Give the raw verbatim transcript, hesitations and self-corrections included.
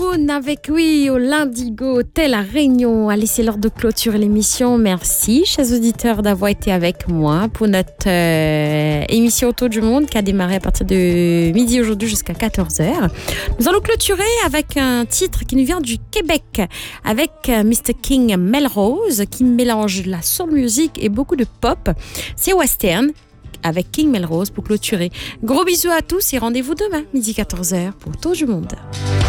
Moon avec oui au L'Indigo, telle Réunion. Allez, c'est l'heure de clôturer l'émission. Merci, chers auditeurs, d'avoir été avec moi pour notre euh, émission Autour du Monde qui a démarré à partir de midi aujourd'hui jusqu'à quatorze heures. Nous allons clôturer avec un titre qui nous vient du Québec, avec euh, mister King Melrose, qui mélange la soul music et beaucoup de pop. C'est western, avec King Melrose pour clôturer. Gros bisous à tous et rendez-vous demain, midi quatorze heures, pour Autour du Monde.